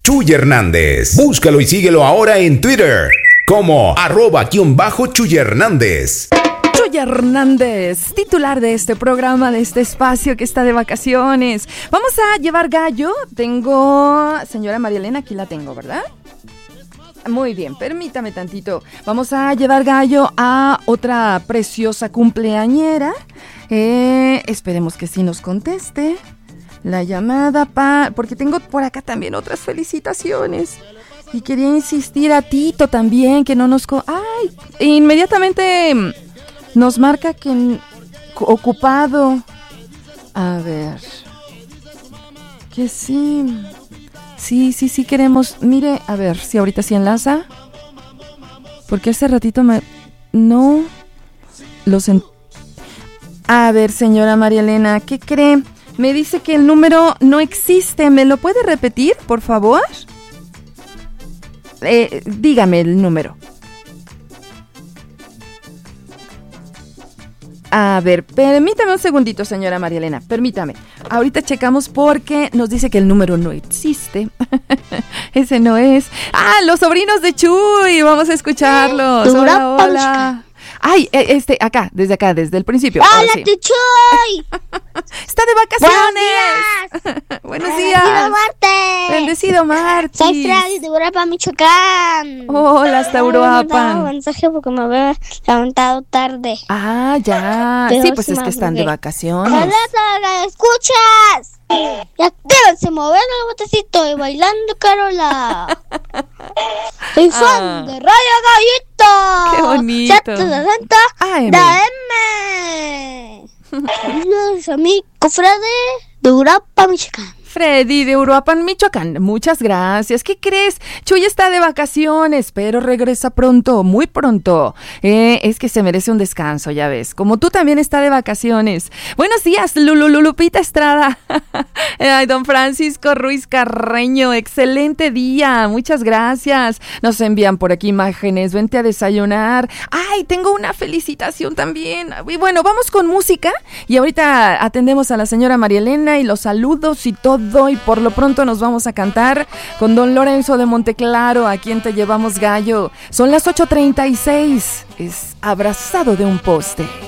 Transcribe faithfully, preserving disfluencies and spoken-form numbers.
Chuy Hernández. Búscalo y síguelo ahora en Twitter como arroba guión bajo Chuy Hernández. Chuy Hernández, titular de este programa, de este espacio que está de vacaciones. Vamos a llevar gallo. Tengo, señora María Elena, aquí la tengo, ¿verdad? Muy bien, permítame tantito. Vamos a llevar gallo a otra preciosa cumpleañera. Eh, esperemos que sí nos conteste la llamada, pa, porque tengo por acá también otras felicitaciones. Y quería insistir a Tito también, que no nos... Co- ¡Ay! Inmediatamente nos marca que n- ocupado. A ver. Que sí. Sí, sí, sí queremos. Mire, a ver si ahorita sí enlaza. Porque hace ratito me... No. Los en... A ver, señora María Elena, ¿qué cree? Me dice que el número no existe. ¿Me lo puede repetir, por favor? Eh, dígame el número. A ver, permítame un segundito, señora María Elena, permítame. Ahorita checamos porque nos dice que el número no existe. Ese no es. ¡Ah, los sobrinos de Chuy! Vamos a escucharlos. Hola, hola. Ay, este, acá, desde acá, desde el principio. ¡Hola, tío Chuy! ¡Está de vacaciones! ¡Buenos días! ¡Bendecido martes! ¡Bendecido martes! Soy Freddy de Uruapan, Michoacán. Hola, hasta Uruapan. Un mensaje porque me había levantado tarde. Ah, ya. Pero sí, pues sí es que están de madrugué. vacaciones. ¡Hola, Saga! ¿Escuchas? Ya deben mover el botecito y bailando Carola. Soy fan Ah. de Radio Gallito. ¡Qué bonito! setenta sesenta A M. de M. Saludos a mi cofrade de Uruapan, Michoacán. Freddy de Uruapan, Michoacán, muchas gracias. ¿Qué crees? Chuy está de vacaciones, pero regresa pronto, muy pronto. Eh, es que se merece un descanso, ya ves. Como tú también está de vacaciones. Buenos días, Lulu, Lupita Estrada. Ay, don Francisco Ruiz Carreño, excelente día, muchas gracias. Nos envían por aquí imágenes, vente a desayunar. Ay, tengo una felicitación también. Y bueno, vamos con música y ahorita atendemos a la señora María Elena y los saludos y todo. Y por lo pronto nos vamos a cantar con don Lorenzo de Monteclaro, a quien te llevamos gallo. Son las ocho treinta y seis. Es Abrazado de un poste.